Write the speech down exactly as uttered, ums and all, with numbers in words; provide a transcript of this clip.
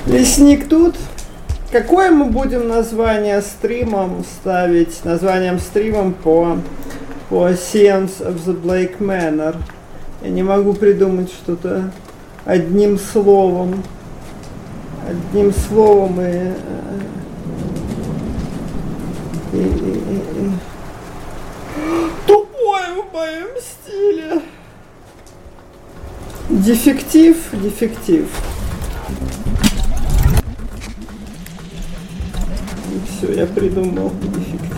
Лесник тут. Какое мы будем название стримом ставить? Названием стримом по, по Scenes of the Blake Manor. Я не могу придумать что-то одним словом. Одним словом и... и, и, и, и. Тупое в моем стиле. Дефектив, дефектив. Все, я придумал дефектив.